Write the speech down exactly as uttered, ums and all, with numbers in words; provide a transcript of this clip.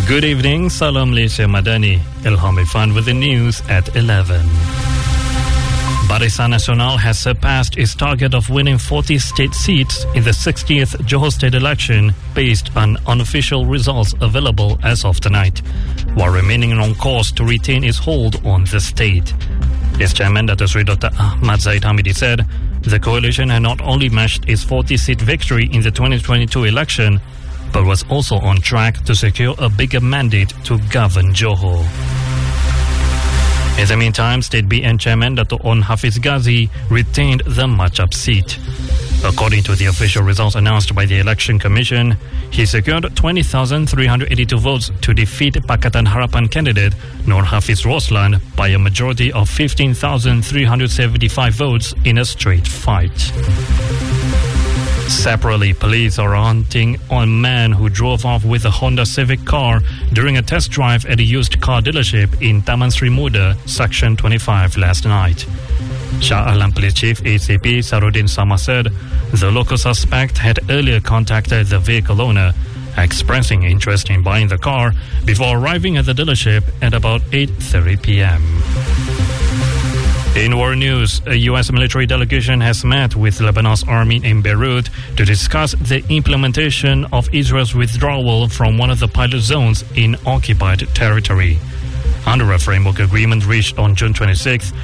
Good evening, Salam Malaysia Madani. Ilham Irfan with the news at eleven. Barisan Nasional has surpassed its target of winning forty state seats in the sixtieth Johor State election based on unofficial results available as of tonight, while remaining on course to retain its hold on the state. Its chairman, Dato' Sri Doctor Ahmad Zahid Hamidi, said the coalition had not only matched its forty-seat victory in the twenty twenty-two election, but was also on track to secure a bigger mandate to govern Johor. In the meantime, State B N Chairman Dato' On Hafiz Ghazi retained the Machap seat. According to the official results announced by the Election Commission, he secured twenty thousand three hundred eighty-two votes to defeat Pakatan Harapan candidate Nur Hafiz Roslan by a majority of fifteen thousand three hundred seventy-five votes in a straight fight. Separately, police are hunting on a man who drove off with a Honda Civic car during a test drive at a used car dealership in Taman Sri Muda, Section twenty-five last night. Shah Alam Police Chief A C P Sarudin Sama said the local suspect had earlier contacted the vehicle owner, expressing interest in buying the car before arriving at the dealership at about eight thirty p.m. In war news, a U S military delegation has met with Lebanon's army in Beirut to discuss the implementation of Israel's withdrawal from one of the pilot zones in occupied territory. Under a framework agreement reached on June twenty-sixth,